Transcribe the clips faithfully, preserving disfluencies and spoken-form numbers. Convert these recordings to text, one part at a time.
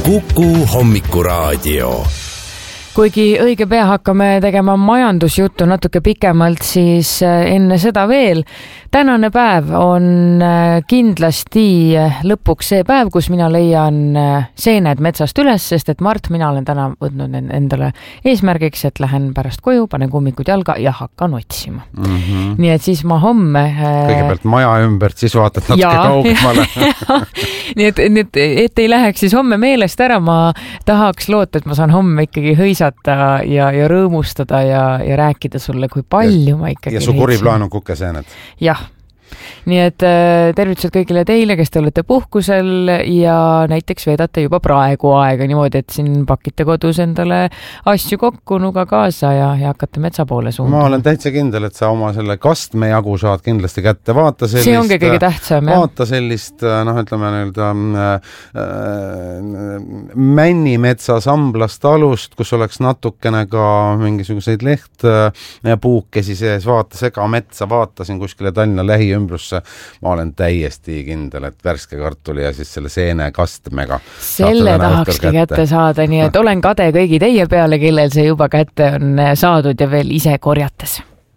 Kuku Hommikuraadio. Kuigi õige pea hakkame tegema majandusjuttu natuke pikemalt, siis enne seda veel. Tänane päev on kindlasti lõpuks see päev, kus mina leian seened metsast üles, sest et Mart, mina olen täna võtnud endale eesmärgiks, et lähen pärast koju, panen kummikud jalga ja hakkan otsima. Mm-hmm. Nii et siis ma homme... Kõigepealt maja ümbert, siis vaatad natuke ja, kaugemale. nii, et, nii et, et ei läheks siis homme meelest ära, ma tahaks loota, et ma saan homme ikkagi hõisata ja, ja rõõmustada ja, ja rääkida sulle, kui palju ja, ma ikkagi... Ja su koriplaan on kukeseened. Jah. Nii et tervitused kõigile teile, kes te olete puhkusel ja näiteks veedate juba praegu aega niimoodi, et siin pakite kodus endale asju kokku, nuga kaasa ja, ja hakkate metsa poole suunduma. Ma olen täitsa kindel, et sa oma selle kastme jagu saad kindlasti kätte. Vaata sellist, see ongi kõige tähtsam. Vaata sellist, noh, ütleme nii-öelda äh, männimetsa samblast alust, kus oleks natukene ka mingisuguseid lehtpuukesi sees. Vaata sega metsa, vaata siin kuskile Tallinna lähiümbrusse. Ma olen täiesti kindel, et värske kartuli ja siis selle seene kastmega. Selle tahakski kätte. kätte saada, nii et olen kade kõigi teie peale, kellel see juba kätte on saadud ja veel ise korjates.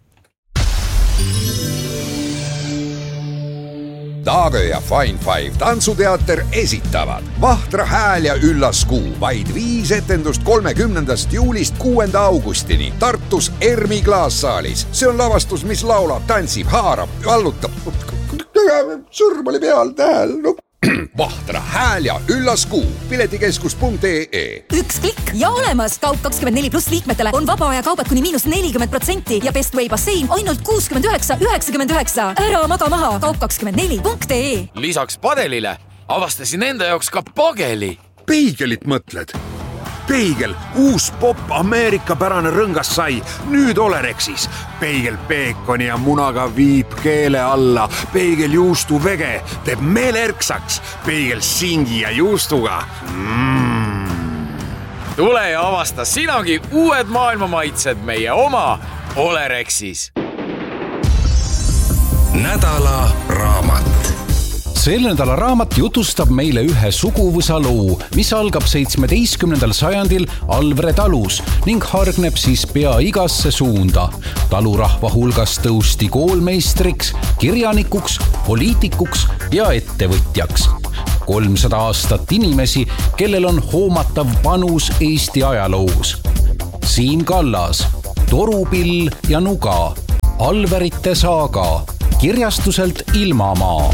Taage ja Fine Five tantsuteater esitavad Vahtra hääl ja üllas kuu. Vaid viis etendust kolmekümnendast juulist kuuenda augustini Tartus Ermi klaassaalis. See on lavastus, mis laulab, tantsib, haarab, allutab. Sõrm oli peal tähel. No. Vahtra hääl ja üllas kuu. Piletikeskus punkt ee. Üks klikk ja olemas. Kaup kakskümmend neli pluss liikmetele on vaba aja kaubad kuni miinus nelikümmend protsenti ja Best Way bassein ainult kuuskümmend üheksa üheksakümmend üheksa. Ära maga maha. Kaup kakskümmend neli punkt ee. Lisaks padelile avastasin enda jaoks ka pageli. Peigelit mõtled? Peigel, uus pop Ameerika pärane rõngas sai, nüüd Olerexis. Peigel peekoni ja munaga viib keele alla. Peigel juustu vege teeb meele erksaks. Peigel singi ja juustuga. Mm. Tule ja avasta sinagi uued maailmamaitsed meie oma Olerexis. Nädala raamat. Selle nädala raamat jutustab meile ühe suguvõsa loo, mis algab seitsmeteistkümnendal sajandil Alvre talus ning hargneb siis pea igasse suunda. Talurahva hulgas tõusti koolmeistriks, kirjanikuks, poliitikuks ja ettevõtjaks. kolmsada aastat inimesi, kellel on hoomatav panus Eesti ajaloos. Siim Kallas, Torupill ja Nuga, Alverite saaga, kirjastuselt Ilmamaa.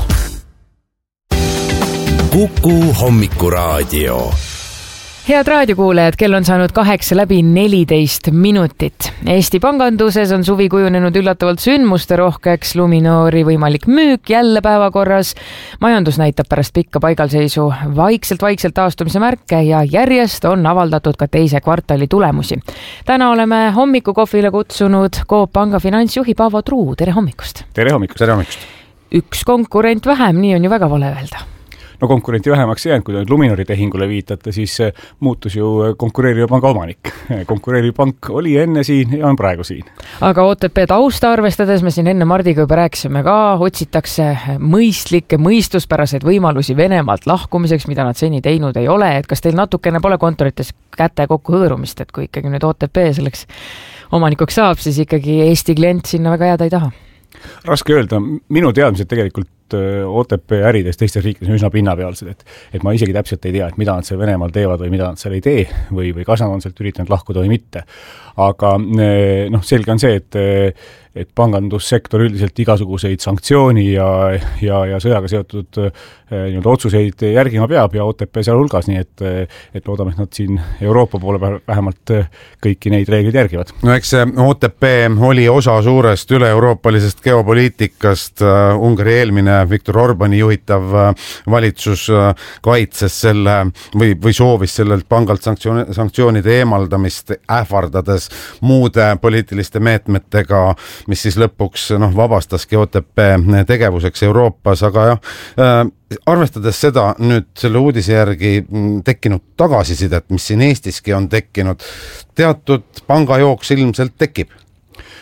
Kuku Hommikuraadio. Head raadiokuulajad, kell on saanud kaheksa läbi neliteist minutit. Eesti panganduses on suvi kujunenud üllatavalt sündmuste rohkeks, Luminoori võimalik müük jälle päevakorras. Majandus näitab pärast pikka paigalseisu vaikselt-vaikselt taastumise märke ja järjest on avaldatud ka teise kvartali tulemusi. Täna oleme hommikukohvile kutsunud Coop Panga finantsjuhi Paavo Truu. Tere hommikust! Tere hommikust! Tere hommikust! Üks konkurent vähem, nii on ju väga vale öelda. No konkurenti vähemaks jäänud, kui nüüd Luminori tehingule viitate, siis muutus ju konkureeriva panga omanik. Konkureeriv pank oli enne siin ja on praegu siin. Aga O T P tausta arvestades, me siin enne Mardiga juba rääkisime ka, otsitakse mõistlikke, mõistuspäraseid võimalusi Venemaalt lahkumiseks, mida nad seni teinud ei ole. Et kas teil natukene pole kontorites käte kokku hõõrumist, et kui ikkagi nüüd O T P selleks omanikuks saab, siis ikkagi Eesti klient sinna väga jääda ei taha? Raske öelda. Minu teadmised tegelikult O T P ärides teistes riikides on üsna pinnapealsed, et, et ma isegi täpselt ei tea, et mida nad seal Venemaal teevad või mida nad seal ei tee või, või kas nad on sealt üritanud lahkuda või mitte. Aga noh, selge on see, et, et pangandussektor üldiselt igasuguseid sanktsiooni ja, ja, ja sõjaga seotud nii-öelda otsuseid järgima peab ja O T P seal hulgas, nii et, et loodame, et nad siin Euroopa poole vähemalt kõiki neid reeglid järgivad. No eks see O T P oli osa suurest üle-euroopalisest geopoliitikast. Ungari eelmine Viktor Orbani juhitav valitsus kaitses selle või, või soovis sellelt pangalt sanktsiooni, sanktsioonide eemaldamist ähvardades muude poliitiliste meetmetega, mis siis lõpuks noh, vabastaski O T P tegevuseks Euroopas, aga jah, arvestades seda nüüd selle uudise järgi tekkinud tagasisidet, mis siin Eestiski on tekkinud, teatud pangajooks ilmselt tekib.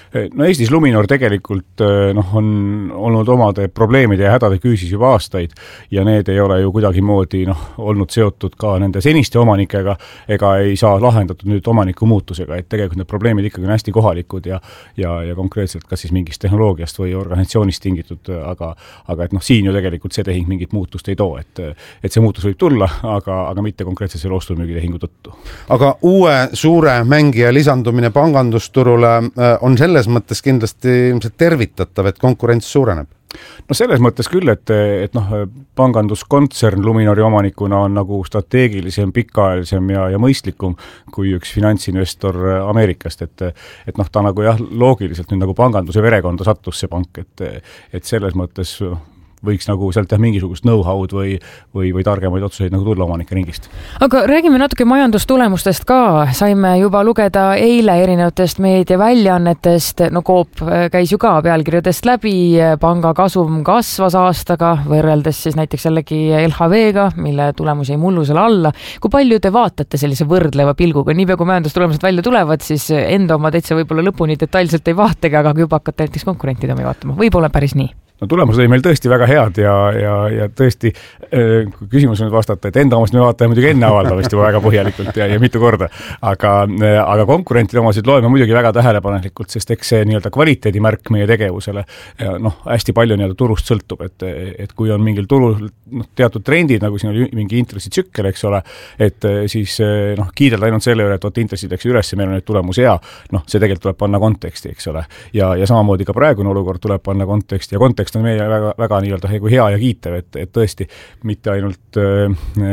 no Eestis Luminor tegelikult noh, on olnud omade probleemide ja hädade küüsis juba aastaid ja need ei ole ju kuidagimoodi noh, olnud seotud ka nende seniste omanikega ega ei saa lahendatud nüüd omaniku muutusega, et tegelikult need probleemid ikkagi on hästi kohalikud ja, ja, ja konkreetselt kas siis mingist tehnoloogiast või organisatsioonist tingitud, aga, aga et noh, siin ju tegelikult see tehing mingit muutust ei too, et, et see muutus võib tulla, aga, aga mitte konkreetselt selle ostu-müügitehingu tõttu. Aga uue suure mängija lisandumine pangandusturule on selle selles mõttes kindlasti ilmselt tervitatav, et konkurents suureneb. No selles mõttes küll, et, et noh, panganduskontsern Luminori omanikuna on nagu strateegilisem, pikaajalisem ja, ja mõistlikum kui üks finantsinvestor Ameerikast, et, et noh, ta nagu jah, loogiliselt nüüd nagu panganduse verekonda sattus see pank, et, et selles mõttes võiks nagu sealt jah mingisugust know-how'd või, või, või targemaid otsuseid nagu tulla omanike ringist. Aga räägime natuke majandustulemustest ka. Saime juba lugeda eile erinevatest meediaväljaannetest, no Coop käis ju ka pealkirjadest läbi, panga kasum kasvas aastaga, võrreldes siis näiteks jällegi L H V-ga, mille tulemus jäi mullusele alla. Kui palju te vaatate sellise võrdleva pilguga? Niipea kui majandustulemused välja tulevad, siis enda oma täitsa võib-olla lõpuni detailselt ei vaatagi, aga juba hakkate näiteks konkurentide omi vaatama. Võib olla päris nii. No tulemused oli meil tõesti väga head ja, ja, ja tõesti, kui küsimus on vastata, et enda omast me vaatame muidugi enne avaldavasti väga põhjalikult ja, ja mitu korda, aga, aga konkurentide omasid loeme muidugi väga tähelepanelikult, sest eks see nii-öelda kvaliteedimärk meie tegevusele ja noh, hästi palju nii-öelda turust sõltub, et, et kui on mingil turul noh, teatud trendid, nagu siin oli mingi intressitsükkel, eks ole, et siis noh, kiidelda ainult selle üle, et võtta intressid eks üles ja meil on nüüd tulemus hea, noh, see tegelikult tuleb panna konteksti, eks ole, ja, ja samamoodi ka praegune olukord tuleb panna konteksti ja kontekst on meie väga, väga nii-öelda hea ja kiitev, et, et tõesti mitte ainult äh,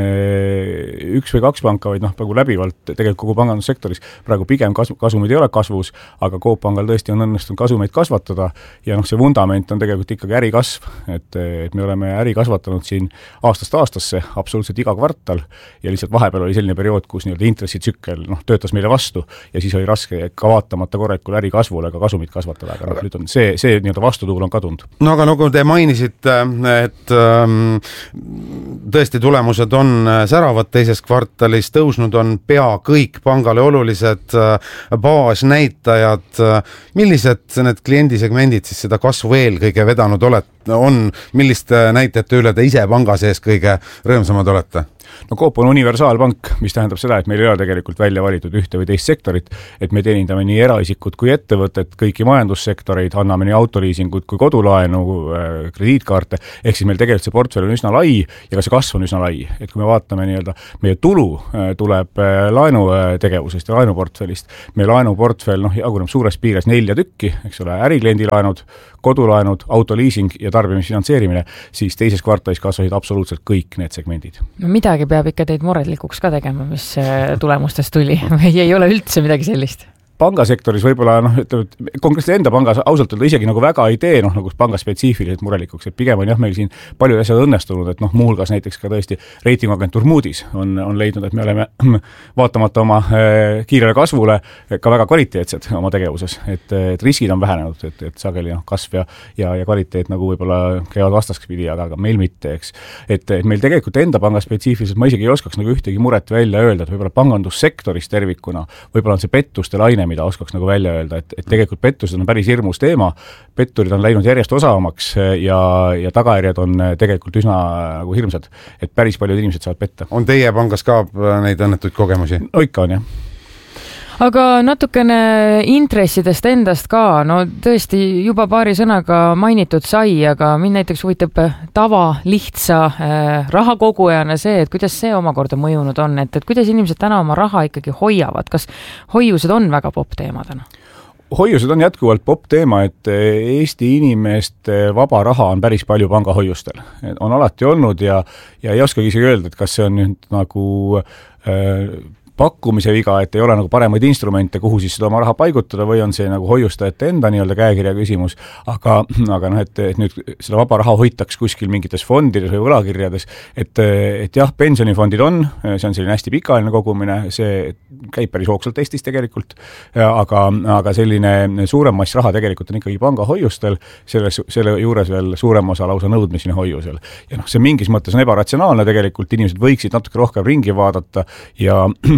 üks või kaks panka, vaid noh, praegu läbivalt tegelikult kogu pangandussektoris praegu pigem kasv, kasumid ei ole kasvus, aga Coop pangal tõesti on õnnestunud kasumeid kasvatada ja noh, see vundament on tegelikult ikkagi ärikasv, et, et me oleme äri kasvatanud siin aastast aastasse absoluutselt iga kvartal ja lihtsalt vahepeal oli selline periood, kus nii-öelda intressitsükkel noh, töötas meile vastu ja siis oli raske ka vaatamata korralikul äri kasvule ka kasumit kasvatada, aga noh, nüüd on see, see nii-öelda vastutuul on kadunud. No aga nagu te mainisite, et ähm, tõesti tulemused on säravad teises kvartalis, tõusnud on pea kõik pangale olulised äh, baasnäitajad. Millised need kliendisegmendid siis seda kasvu eelkõige vedanud olete, on, milliste näitajate üle te ise panga sees kõige rõõmsamad olete? No Coop on universaalpank, mis tähendab seda, et meil ei ole tegelikult välja valitud ühte või teist sektorit, et me teenindame nii eraisikut kui ettevõtet, kõiki majandussektoreid, anname nii autoliisingut kui kodulaenu, krediitkaarte, ehk siis meil tegelikult see portfell on üsna lai ja ka see kasv on üsna lai. Et kui me vaatame nii-öelda, meie tulu tuleb laenutegevusest ja laenuportfellist, meie laenuportfell noh, jaguneb suures piires nelja tükki, eks ole, ärikliendi laenud, kodulaenud, autoliising ja tarbimisfinantseerimine, siis teises kvartalis kasvasid absoluutselt kõik need segmendid. No midagi peab ikka teid muredlikuks ka tegema, mis tulemustest tuli või ei ole üldse midagi sellist? Pangasektoris võib-olla, noh, ütleme, konkreetselt enda pangas ausalt öelda isegi nagu väga ei tee, noh, nagu panga spetsiifiliselt murelikuks, et pigem on jah, meil siin palju asjad õnnestunud, et noh, muuhulgas näiteks ka tõesti reitinguagentuur Moody's on, on leidnud, et me oleme vaatamata oma äh, kiirele kasvule ka väga kvaliteetsed oma tegevuses, et, et riskid on vähenenud, et, et sageli noh, kasv ja, ja, ja kvaliteet nagu võib-olla käivad vastaskpidi, aga, aga meil mitte, eks. Et, et meil tegelikult enda panga spetsiifiliselt ma isegi ei oskaks nagu ühtegi muret välja öelda, et võib-olla pangandussektoris tervikuna, võib-olla on see pettuste laine, mida oskaks nagu välja öelda, et, et tegelikult pettused on päris hirmus teema, petturid on läinud järjest osavamaks ja, ja tagajärjed on tegelikult üsna nagu hirmsad, et päris paljud inimesed saavad petta. On teie pangas ka neid õnnetuid kogemusi? No ikka on, jah. Aga natukene intressidest endast ka, no tõesti juba paari sõnaga mainitud sai, aga mind näiteks huvitab tava lihtsa äh, rahakogujana see, et kuidas see omakorda mõjunud on, et, et kuidas inimesed täna oma raha ikkagi hoiavad, kas hoiused on väga popp teema täna? Hoiused on jätkuvalt popp teema, et Eesti inimeste vaba raha on päris palju pangahoiustel. On alati olnud ja, ja ei oskagi isegi öelda, et kas see on nüüd nagu äh, pakkumise viga, et ei ole nagu paremaid instrumente, kuhu siis seda oma raha paigutada või on see nagu hoiustajate enda nii-öelda käekirja küsimus, aga, aga noh, et, et nüüd seda vaba raha hoitaks kuskil mingites fondides või võlakirjades, et, et jah, pensionifondid on, see on selline hästi pikaajaline kogumine, see käib päris hoogsalt Eestis tegelikult, aga, aga selline suurem mass raha tegelikult on ikkagi panga hoiustel, selles, selle juures veel suurem osa lausa nõudmiseni hoiusel. Ja noh, see mingis mõttes on ebaratsionaalne tegelikult, inimesed võiksid natuke rohkem ringi vaadata ja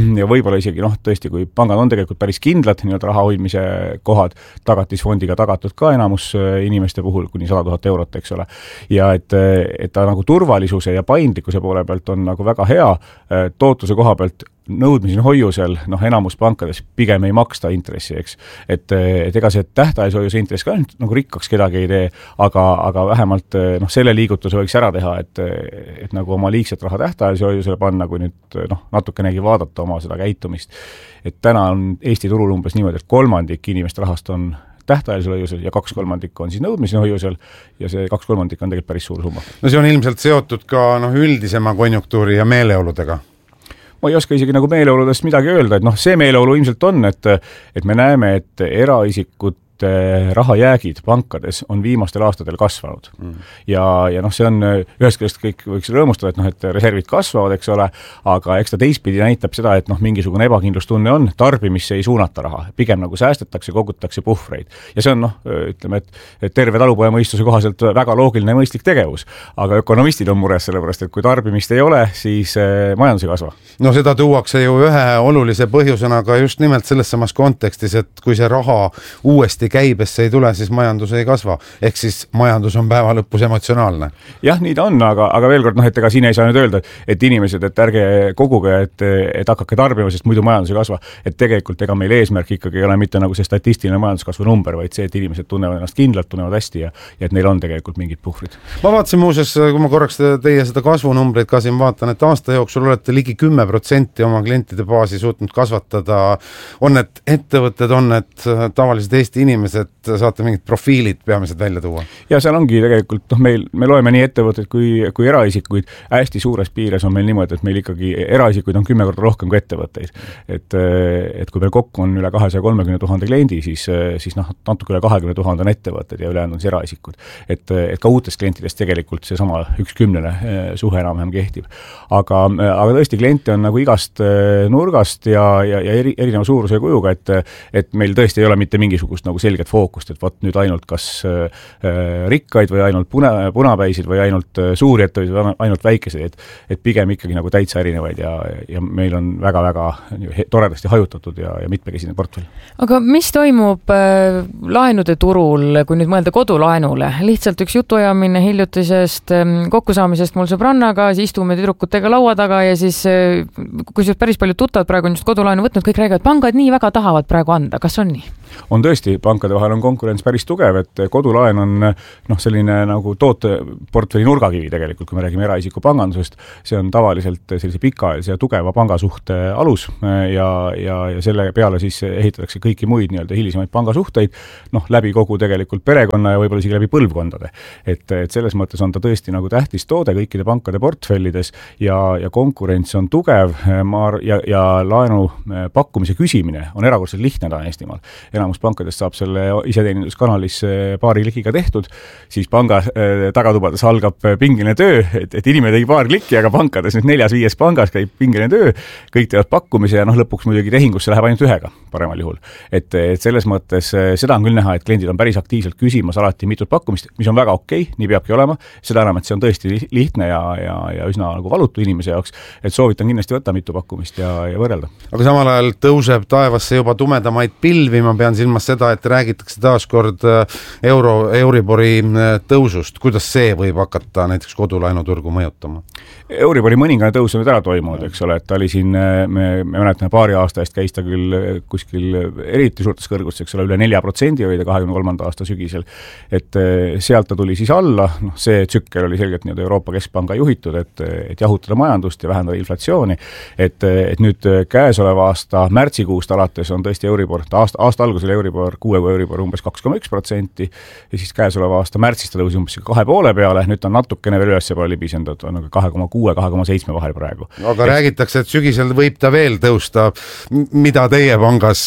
ja võib-olla isegi noh, tõesti, kui pangad on tegelikult päris kindlad, nii-öelda raha hoidmise kohad, tagatisfondiga tagatud ka enamus inimeste puhul kuni sada tuhat eurot, eks ole. Ja et, et ta nagu turvalisuse ja paindlikkuse poole pealt on nagu väga hea, tootluse koha pealt nõudmisel hoiusel, noh enamus pankades pigem ei maksta intressi, eks. Et, et ega see tähtajaishoiuse intress ka nagu rikkaks kedagi ei tee, aga, aga vähemalt noh, selle liigutuse võiks ära teha, et, et nagu oma liigset raha tähtajaishoiusele panna, kui nüüd noh, natukenegi vaadata oma seda käitumist. Et täna on Eesti turul umbes niimoodi, et kolmandik inimeste rahast on tähtajalisel hoiusel ja kaks kolmandikku on siis nõudmisel hoiusel ja see kaks kolmandikku on tegelikult päris suur summa. No see on ilmselt seotud ka noh, üldisema konjunktuuri ja meeleoludega. Ma ei oska isegi nagu meeleoludest midagi öelda, et noh, see meeleolu ilmselt on, et, et me näeme, et eraisikud rahajäägid pankades on viimastel aastatel kasvanud. Mm. Ja, ja noh, see on ühest küljest kõik võiks rõõmustada, et noh, et reservid kasvavad, eks ole, aga eks ta teistpidi näitab seda, et noh, mingisugune ebakindlustunne on, tarbimisse ei suunata raha, pigem nagu säästetakse, kogutakse puhvreid. Ja see on noh, ütleme, et, et terve talupoja mõistuse kohaselt väga loogiline ja mõistlik tegevus, aga ökonomistid on mures sellepärast, et kui tarbimist ei ole, siis majandus ei kasva. No seda tuuakse ju ühe olulise põhjusena ka just nimelt selles samas kontekstis, et kui see raha uuesti käibesse ei tule, siis majandus ei kasva. Ehk siis majandus on päeva lõpus emotsionaalne. Jah, nii ta on, aga, aga veel kord, noh, et ega siin ei saa nüüd öelda, et inimesed, et ärge koguge, et, et hakake tarbima, sest muidu majandus ei kasva. Et tegelikult ega meil eesmärk ikkagi ei ole mitte nagu see statistiline majanduskasvu number, vaid see, et inimesed tunnevad ennast kindlalt, tunnevad hästi ja, ja et neil on tegelikult mingid puhvrid. Ma vaatasin muuseas, kui ma korraks teie seda kasvunumbreid ka siin vaatan, et aasta jooksul olete ligi kümme protsenti oma klientide baasi suutnud kasvatada. On need ettevõtted, on need tavalised Eesti inimesed, saate mingid profiilid peamised välja tuua? Ja seal ongi tegelikult, noh, meil, me loeme nii ettevõtted kui, kui eraisikuid. Hästi suures piires on meil niimoodi, et meil ikkagi eraisikuid on kümme korda rohkem kui ettevõtteid. Et, et kui meil kokku on üle kahesaja kolmekümne tuhande kliendi, siis, siis noh, natuke üle kahekümne tuhande on ettevõtted ja ülejäänud on siis eraisikud. Et, et ka uutest klientidest tegelikult see sama üks kümnene suhe enam-vähem kehtib. Aga, aga tõesti, kliente on nagu igast nurgast ja, ja, ja eri, erineva suuruse kujuga, et, et meil tõesti ei ole mitte mingisugust nagu selget fookust, et võt nüüd ainult kas äh, rikkaid või ainult puna, punapäisid või ainult äh, suuri ettevõtteid või ainult väikeseid, et, et pigem ikkagi nagu täitsa erinevaid ja, ja meil on väga-väga toredasti hajutatud ja, ja mitmekesine portfell. Aga mis toimub äh, laenude turul, kui nüüd mõelda kodulaenule? Lihtsalt üks jutuajamine hiljutisest äh, kokkusaamisest mul sõbrannaga, siis istume tüdrukutega laua taga ja siis äh, kui päris palju tuttavad praegu on just kodulaenu võtnud, kõik räägivad, pangad nii väga tahavad praegu anda. Kas on nii? On tõesti, pankade vahel on konkurents päris tugev, et kodulaen on noh, selline nagu tooteportfelli nurgakivi tegelikult, kui me räägime eraisiku pangandusest, see on tavaliselt sellise pikaajalise ja tugeva pangasuhte alus ja, ja, ja selle peale siis ehitatakse kõiki muid nii-öelda hilisemaid pangasuhteid, noh, läbi kogu tegelikult perekonna ja võib-olla isegi läbi põlvkondade. Et, et selles mõttes on ta tõesti nagu tähtis toode kõikide pankade portfellides ja, ja konkurents on tugev ja, ja laenu pakkumise küsimine on erakordselt lihtne ta Eestimaal. Enamus pankadest saab selle iseteeninduskanalis paari klikiga tehtud, siis panga tagatubades algab pingeline töö, et, et inimene tegi paar klikki, aga pankades nüüd neljas-viies pangas käib pingeline töö, kõik teevad pakkumise ja noh, lõpuks muidugi tehingusse läheb ainult ühega, paremal juhul. Et, et selles mõttes seda on küll näha, et kliendid on päris aktiivselt küsimas alati mitut pakkumist, mis on väga okei, nii peabki olema, seda enam, et see on tõesti lihtne ja, ja, ja üsna nagu valutu inimese jaoks, et soovitan kindlasti võtta mitu pakkumist ja, ja võrrelda. Aga samal ajal tõuseb taevasse juba tumedamaid pilvi, ma pean silmas seda, et räägitakse taaskord euro, Euribori tõusust. Kuidas see võib hakata näiteks kodulaenuturgu mõjutama? Euribori mõningane tõus on nüüd ära toimunud, eks ole, et ta oli siin, me, me mäletame paari aasta eest käis ta küll kuskil eriti suurtes kõrgustes, eks ole, üle nelja protsendi oli ta kahekümne kolmanda aasta sügisel. Et sealt ta tuli siis alla, noh, see tsükkel oli selgelt nii-öelda Euroopa Keskpanga juhitud, et, et jahutada majandust ja vähendada inflatsiooni. Et, et nüüd käesoleva aasta märtsikuust alates on tõesti Euribor, aasta, aasta algusel Euribor, kuue kui Euribor umbes kaks koma üks protsenti ja siis käesoleva aasta märtsist ta tõusi umbes kahe poole peale, nüüd ta on natukene veel üles juba libisendud, on kahe koma kuue, kahe koma seitsme vahel praegu. Aga et... räägitakse, et sügisel võib ta veel tõusta. Mida teie pangas,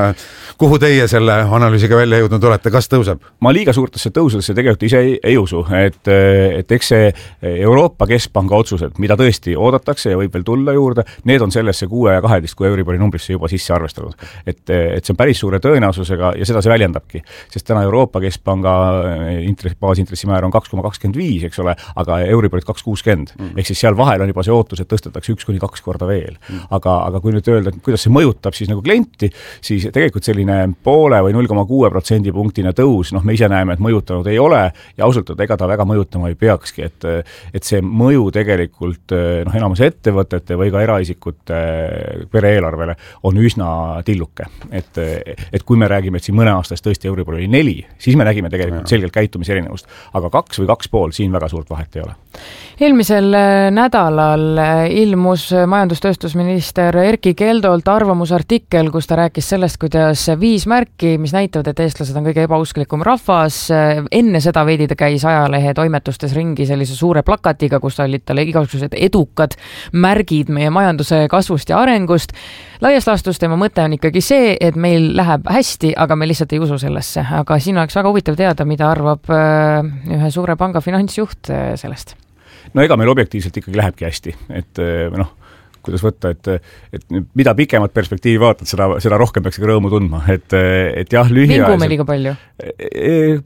kuhu teie selle analüüsiga välja jõudnud olete, kas tõuseb? Ma liiga suurtesse tõusudesse tegelikult ise ei, ei usu, et, et eks see Euroopa Keskpanga otsused, mida tõesti oodatakse ja võib veel tulla juurde, need on sellesse kuue ja kaheteist kui Euribori numbrisse juba sisse arvestanud. Et, et see on päris suure tõenäosusega tõenäosusega ja seda see väljendabki, sest täna Euroopa Keskpanga intress, baasintressimäär on kaks koma kakskümmend viis, eks ole, aga Euriborit kaks koma kuuskümmend. Mm. Ehk siis seal vahel on juba see ootus, et tõstetakse üks kuni kaks korda veel. Mm. Aga, aga kui nüüd öelda, kuidas see mõjutab siis nagu klienti, siis tegelikult selline poole või null koma kuus protsendi punktine tõus, noh, me ise näeme, et mõjutanud ei ole ja ausalt öelda, ega ta väga mõjutama ei peakski, et, et see mõju tegelikult noh, enamus ettevõtete või ka eraisikute pere-eelarvele on üsna tilluke. Et, et kui me räägime, et siin mõne aastast tõesti Euribor oli neli, siis me nägime tegelikult ja. selgelt käitumise erinevust. Aga kaks või kaks pool, siin väga suurt vahet ei ole. Eelmisel nädalal ilmus majandustööstusminister Erkki Keldolt arvamusartikkel, kus ta rääkis sellest, kuidas viis märki, mis näitavad, et eestlased on kõige ebausklikum rahvas. Enne seda veidi ta käis ajalehe toimetustes ringi sellise suure plakatiga, kus olid talle igasugused edukad märgid meie majanduse kasvust ja arengust. Laias laastus tema mõte on ikkagi see, et meil läheb hästi, aga me lihtsalt ei usu sellesse. Aga siin oleks väga huvitav teada, mida arvab ühe suure panga finantsjuht sellest. No ega meil objektiivselt ikkagi lähebki hästi, et noh, kuidas võtta, et, et mida pikemat perspektiivi vaatad, seda, seda rohkem peaks ka rõõmu tundma, et, et jah, lühiajaliselt... Vingume liiga palju? E,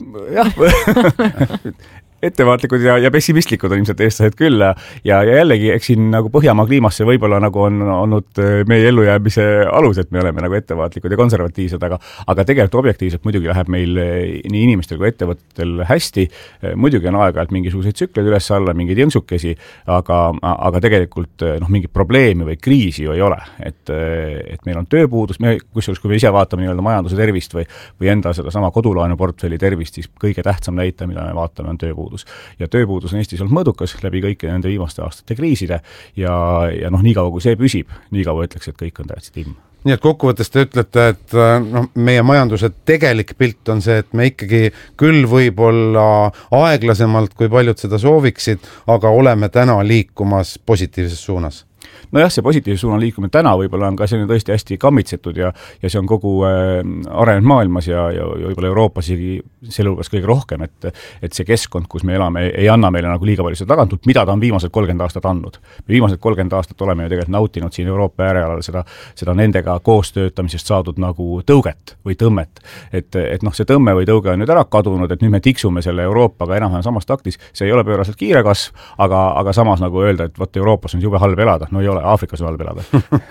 jah, ettevaatlikud ja, ja pessimistlikud on ilmselt eestlased küll ja, ja jällegi, eks siin nagu Põhjamaa kliimasse võib-olla nagu on olnud meie ellujäämise alus, et me oleme nagu ettevaatlikud ja konservatiivsed, aga, aga tegelikult objektiivselt muidugi läheb meil nii inimestel kui ettevõtetel hästi, muidugi on aeg-ajalt mingisuguseid tsükleid üles-alla, mingeid jõnksukesi, aga, aga tegelikult noh, mingit probleemi või kriisi ju ei ole, et, et meil on tööpuudus, me, kusjuures kui me ise vaatame nii-öelda majanduse tervist või, või enda seda sama kodulaenuportfelli tervist, siis kõige tähtsam näitaja, mida me vaatame, on tööpuudus. Ja tööpuudus on Eestis olnud mõõdukas läbi kõiki nende viimaste aastate kriiside ja, ja noh, nii kaua kui see püsib, nii kaua ütleks, et kõik on täitsa timm. Nii et kokkuvõttes te ütlete, et no, meie majanduse tegelik pilt on see, et me ikkagi küll võib-olla aeglasemalt, kui paljud seda sooviksid, aga oleme täna liikumas positiivses suunas. No jah, see positiivse suunan liikumine täna võib-olla on ka selline tõesti hästi kammitsetud ja, ja see on kogu äh, arenenud maailmas ja, ja, ja võib-olla Euroopas selle hulgas kõige rohkem, et, et see keskkond, kus me elame, ei anna meile nagu liiga palju seda tagantult, mida ta on viimased kolmkümmend aastat andnud. Me viimased kolmkümmend aastat oleme ju tegelikult nautinud siin Euroopa äärealal seda, seda nendega koostöötamisest saadud nagu tõuget või tõmmet. Et, et noh, see tõmme või tõuge on nüüd ära kadunud, et nüüd me tiksume selle Euroopaga enam-vähem samas taktis. See ei ole pööraselt kiire kasv, aga, aga samas nagu öelda, et võt Euroopas on jube halb elada, no ei ole, Aafrikas on halb elada.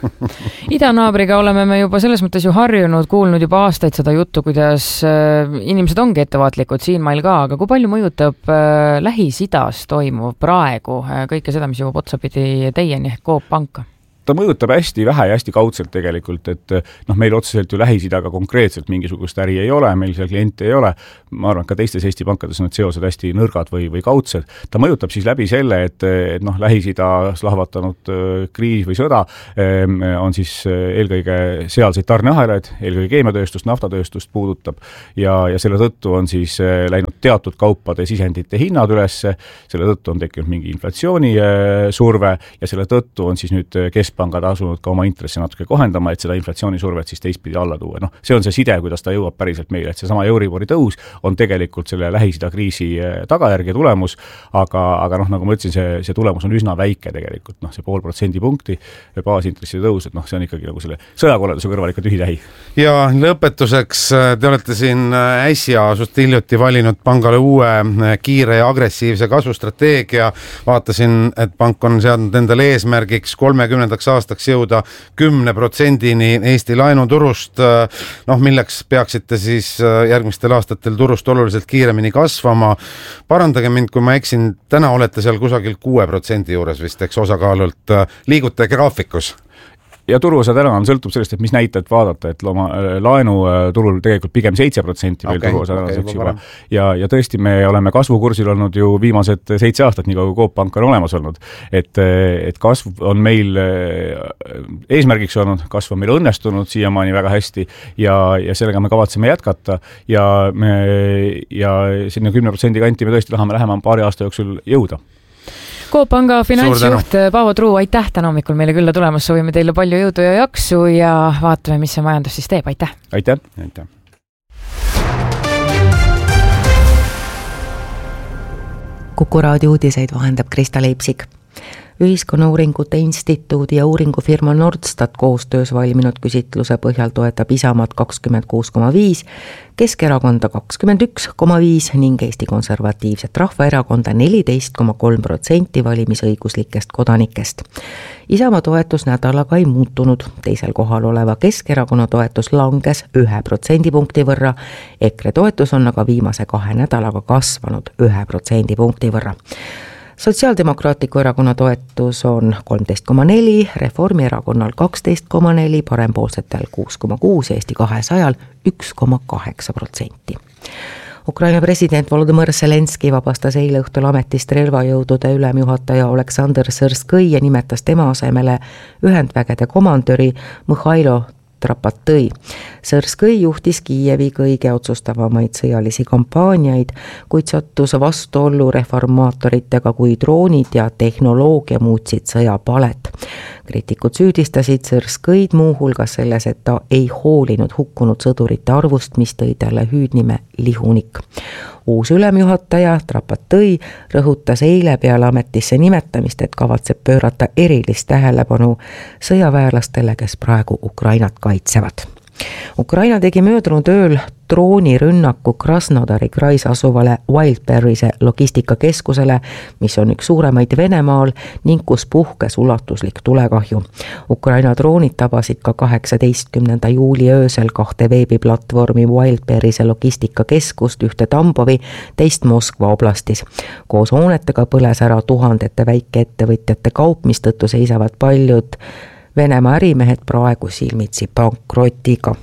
Idanaabriga oleme me juba selles mõttes ju harjunud, kuulnud juba aastaid seda juttu, kuidas äh, inimesed ongi ettevaatlikud siin mail ka, aga kui palju mõjutab äh, Lähis-Idas toimuv praegu äh, kõike seda, mis jõuab otsapidi teieni ehk Coop Panka? Ta mõjutab hästi vähe ja hästi kaudselt tegelikult, et noh, meil otseselt ju Lähis-Idaga konkreetselt mingisugust äri ei ole, meil seal kliente ei ole, ma arvan, ka teistes Eesti pankades on need seosed hästi nõrgad või, või kaudsed. Ta mõjutab siis läbi selle, et, et noh, Lähis-Idas lahvatanud kriis või sõda on siis eelkõige sealseid tarneahelaid, eelkõige keemiatööstust, naftatööstust puudutab ja, ja selle tõttu on siis läinud teatud kaupade sisendite hinnad ülesse, selle tõttu on tekkinud mingi inflatsiooni surve ja selle tõttu on siis nüüd kes pangad asunud ka oma intressi natuke kohendama, et seda inflatsioonisurvet siis teistpidi alla tuua. Noh, see on see side, kuidas ta jõuab päriselt meile, et see sama Euribori tõus on tegelikult selle Lähis-Ida kriisi tagajärg ja tulemus, aga, aga noh, nagu ma ütlesin, see, see tulemus on üsna väike tegelikult, noh, see pool protsendi punkti baasintressi tõus, et noh, see on ikkagi nagu selle sõjakorralduse kõrval ikka tühitähi. Ja lõpetuseks, te olete siin äsja just hiljuti valinud pangale uue kiire ja agressiivse kasvustrateegia. Vaatasin, et pank on seadnud endale eesmärgiks kolmekümnendaks aastaks jõuda kümne protsendini Eesti laenuturust, noh, milleks peaksite siis järgmistel aastatel turust oluliselt kiiremini kasvama. Parandage mind, kui ma eksin, täna olete seal kusagil kuue protsendi juures vist, eks osakaalult liigute graafikus. Ja turuosa täna on sõltub sellest, et mis näitajat vaadata, et looma, laenu turul tegelikult pigem seitse protsenti meil okay, turuosa okay, juba. Ja, ja tõesti me oleme kasvukursil olnud ju viimased seitse aastat, nii kui Coop Pank on olemas olnud. Et, et kasv on meil eesmärgiks olnud, kasv on meil õnnestunud siiamaani väga hästi ja, ja sellega me kavatseme jätkata ja, me, ja sinna kümne protsendi kanti me tõesti tahame lähema paari aasta jooksul jõuda. Coop Panga finantsjuht Paavo Truu, aitäh täna hommikul meile külla tulemas, soovime teile palju jõudu ja jaksu ja vaatame, mis see majandus siis teeb, aitäh! Aitäh! Aitäh! Kuku raadio uudiseid vahendab Krista Leipsik. Ühiskonnauuringute instituudi ja uuringufirma Nordstat koostöös valminud küsitluse põhjal toetab Isamaad kakskümmend kuus koma viis, Keskerakonda kakskümmend üks koma viis ning Eesti Konservatiivset Rahvaerakonda neliteist koma kolm protsenti valimisõiguslikest kodanikest. Isamaa toetus nädalaga ei muutunud, teisel kohal oleva Keskerakonna toetus langes ühe protsendipunkti võrra, EKRE toetus on aga viimase kahe nädalaga kasvanud ühe protsendipunkti võrra. Sotsiaaldemokraatliku erakonna toetus on kolmteist koma neli, Reformierakonnal kaksteist koma neli, parempoolsetel kuus koma kuus, Eesti kahesajal üks koma kaheksa protsenti. Ukraina president Volodõmõr Zelenski vabastas eile õhtul ametist relvajõudude ülemjuhataja Oleksandr Sõrskõi ja nimetas tema asemele ühendvägede komandöri Mihhailo Trapatõi. Sõrskõi juhtis Kiievi kõige otsustavamaid sõjalisi kampaaniaid, kuid sattus vastuollu reformaatoritega, kui droonid ja tehnoloogia muutsid sõja palet. Kriitikud süüdistasid Sõrskõid muuhulgas selles, et ta ei hoolinud hukkunud sõdurite arvust, mis tõi talle hüüdnime lihunik. Uus ülemjuhataja Trapatõi rõhutas eile peale ametisse nimetamist, et kavatseb pöörata erilist tähelepanu sõjaväelastele, kes praegu Ukrainat kaitsevad. Ukraina tegi möödunud ööl droonirünnaku Krasnodari krais asuvale Wildberry'se logistikakeskusele, mis on üks suuremaid Venemaal ning kus puhkes ulatuslik tulekahju. Ukraina droonid tabasid ka kaheksateistkümnenda juuli öösel kahte veebiplatvormi Wildberry'se logistikakeskust, ühte Tambovi, teist Moskva oblastis. Koos hoonetega põles ära tuhandete väikeettevõtjate kaup, mistõttu seisavad paljud Venemaa ärimehed praegu silmitsi pankrotiga.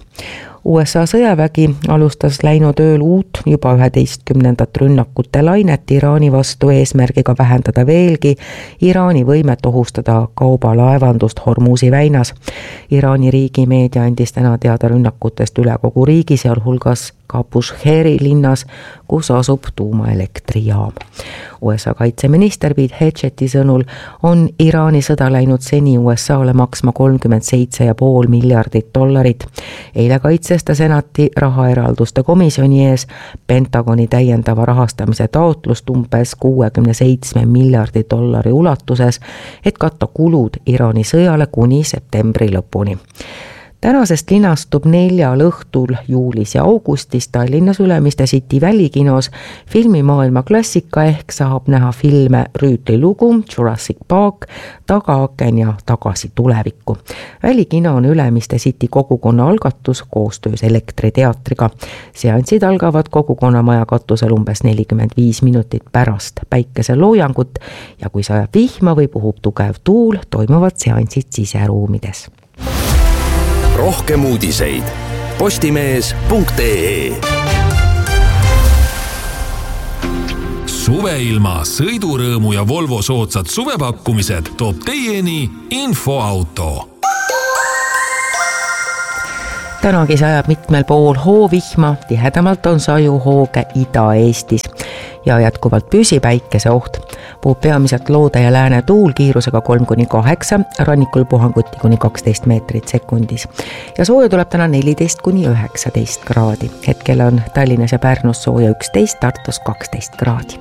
U S A sõjavägi alustas läinud ööl uut juba üheteistkümnendat rünnakute lainet Iraani vastu eesmärgiga vähendada veelgi Iraani võimet ohustada kaubalaevandust Hormuzi väinas. Iraani riigimeedia andis täna teada rünnakutest üle kogu riigi, sealhulgas ka Busheeri linnas, kus asub tuumaelektrijaam. U S A kaitseminister Pete Hegseth'i sõnul on Iraani sõda läinud seni U S A-le maksma kolmkümmend seitse koma viis miljardit dollarit. Eile kaitses ta senati rahaeralduste komisjoni ees Pentagoni täiendava rahastamise taotlust umbes kuuekümne seitsme miljardi dollari ulatuses, et katta kulud Iraani sõjale kuni septembri lõpuni. Tänasest linastub neljal õhtul juulis ja augustis Tallinnas Ülemiste City välikinos filmimaailma klassika ehk saab näha filme Rüütli lugu, Jurassic Park, Tagaaken ja Tagasi tulevikku. Välikino on Ülemiste City kogukonna algatus koostöös Elektriteatriga. Seansid algavad kogukonnamaja katusel umbes nelikümmend viis minutit pärast päikeseloojangut ja kui sajab vihma või puhub tugev tuul, toimuvad seansid siseruumides. Rohkem uudiseid postimees punkt ee. Suveilma, sõidurõõmu ja Volvo soodsad suvepakkumised toob teieni Infoauto. Tänagi sajab mitmel pool hoovihma, tihedamalt on sajuhooge Ida-Eestis ja jätkuvalt püsi päikese oht. Puhub peamiselt loode ja lääne tuul kiirusega kolm kuni kaheksa, rannikul puhanguti kuni kaksteist meetrit sekundis. Ja sooja tuleb täna neliteist kuni üheksateist kraadi. Hetkel on Tallinnas ja Pärnus sooja üksteist, Tartus kaksteist kraadi.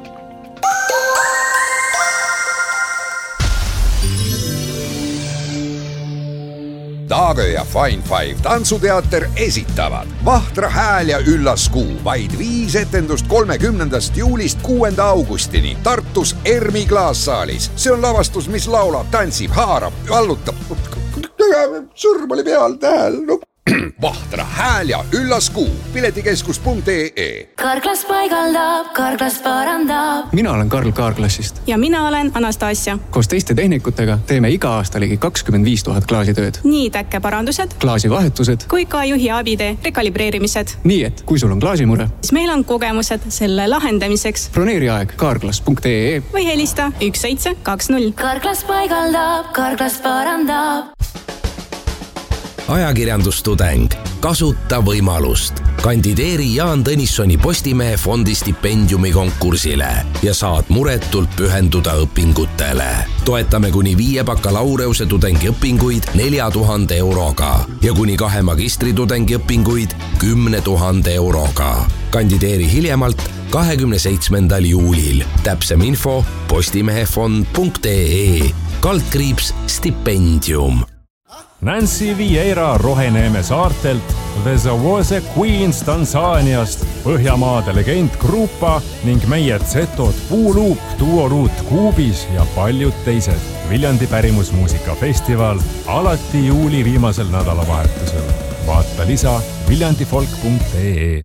Taage ja Fine Five tantsuteater esitavad Vahtra hääl ja üllas kuu, vaid viis etendust kolmekümnendast juulist kuuenda augustini Tartus Ermi klaassaalis. See on lavastus, mis laulab, tantsib, haarab, allutab. Sõrm oli peal tähel. No. Vahtra hääl ja üllas kuu, piletikeskus punkt ee. Karklas paigaldab, Karklas parandab. Mina olen Karl Kaarklassist. Ja mina olen Anastasia. Koos teiste tehnikutega teeme iga aasta ligi kakskümmend viis tuhat klaasitööd. Nii täkkeparandused, klaasivahetused kui ka juhi abide rekalibreerimised. Nii et kui sul on klaasimure, siis meil on kogemused selle lahendamiseks. Broneeri aeg karklas punkt ee või helista üks seitse kaks null. Karklas paigaldab, Karklas parandab. Ajakirjandustudeng. Kasuta võimalust. kandideeri Jaan Tõnissoni Postimehe fondi stipendiumi konkursile ja saad muretult pühenduda õpingutele. Toetame kuni viie bakalaureuse tudengi õpinguid nelja tuhande euroga ja kuni kahe magistritudengi õpinguid kümne tuhande euroga. Kandideeri hiljemalt kahekümne seitsmendal juulil. Täpsem info postimehefond punkt ee kaldkriips stipendium. Nancy Vieira Roheneeme saartelt, The Zawose Queens Tansaaniast, Põhjamaade legend Grupa ning meie Zetod Puuluup, Duoruut Kuubis ja paljud teised. Viljandi pärimusmuusikafestival alati juuli viimasel nädalavahetusel. Vaata lisa viljandifolk punkt ee.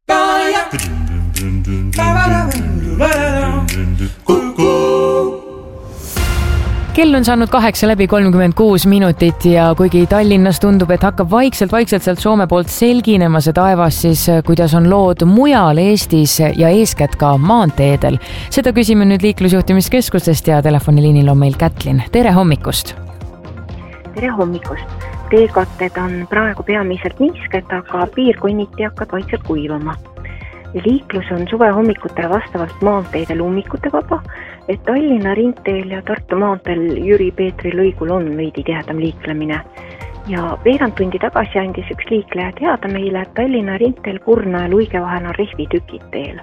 Kell on saanud kaheksa läbi kolmkümmend kuus minutit ja kuigi Tallinnas tundub, et hakkab vaikselt-vaikselt sealt Soome poolt selginema see taevas, siis kuidas on lood mujal Eestis ja eeskätt ka maanteedel. Seda küsime nüüd liiklusjuhtimiskeskustest ja telefoniliinil on meil Kätlin. Tere hommikust! Tere hommikust! Teekatted on praegu peamiselt niisked, aga piirkonniti hakkad vaikselt kuivama. Liiklus on suve hommikutel vastavalt maanteedel ummikute vaba, et Tallinna ringteel ja Tartu maanteel Jüri Peetri lõigul on veidi tihedam liiklemine. Ja veerand tundi tagasi andis üks liikleja teada meile, et Tallinna ringteel Kurna ja Luige vahel on rehvitükid teel.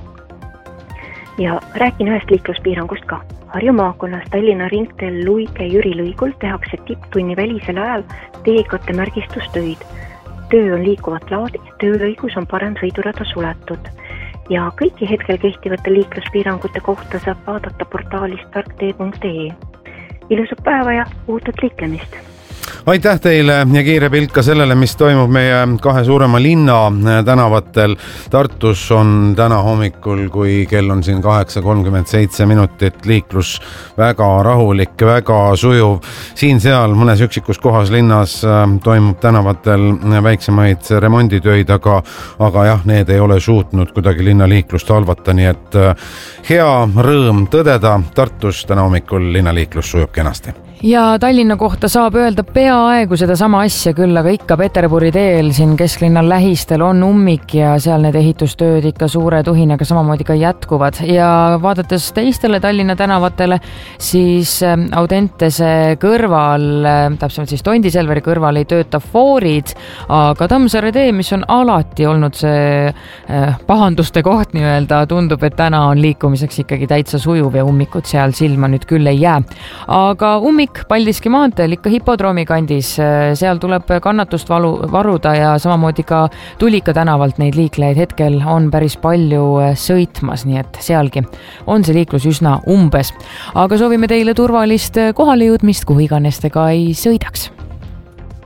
Ja räägin ühest liikluspiirangust ka. Harju maakonnas Tallinna ringteel Luige Jüri lõigul tehakse tipptunni välisel ajal teekatte märgistustöid. Töö on liikuvat laadi, töölõigus on parem sõidurada suletud. Ja kõiki hetkel kehtivate liikluspiirangute kohta saab vaadata portaalist tarktee punkt ee. Ilusat päeva ja uutut liiklemist! Aitäh teile ja kiire pilt ka sellele, mis toimub meie kahe suurema linna tänavatel. Tartus on täna hommikul, kui kell on siin kaheksa kolmkümmend seitse minutit, liiklus väga rahulik, väga sujuv. Siin-seal mõnes üksikus kohas linnas toimub tänavatel väiksemaid remonditöid, aga, aga jah, need ei ole suutnud kuidagi linna liiklust halvata, nii et hea rõõm tõdeda, Tartus täna hommikul linnaliiklus sujub kenasti. Ja Tallinna kohta saab öelda peaaegu seda sama asja küll, aga ikka Peterburi teel siin kesklinnal lähistel on ummik ja seal need ehitustööd ikka suure tuhinaga samamoodi ka jätkuvad. Ja vaadates teistele Tallinna tänavatele, siis Audentese kõrval, täpsemalt siis Tondiselveri kõrval ei tööta foorid, aga Tammsaare tee, mis on alati olnud see pahanduste koht nii-öelda, tundub, et täna on liikumiseks ikkagi täitsa sujuv ja ummikud seal silma nüüd küll ei jää. Aga ummik Paldiski maanteel ikka hipodroomi kandis, seal tuleb kannatust valu, varuda ja samamoodi ka Tulika tänavalt neid liiklejaid hetkel on päris palju sõitmas, nii et sealgi on see liiklus üsna umbes. Aga soovime teile turvalist kohale jõudmist, kuhu iganes te ka ei sõidaks.